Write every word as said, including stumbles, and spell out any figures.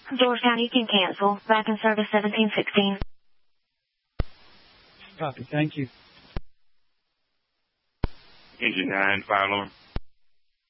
Georgetown, you can cancel. Back in service seventeen sixteen. Copy. Thank you. Engine nine, fire alarm.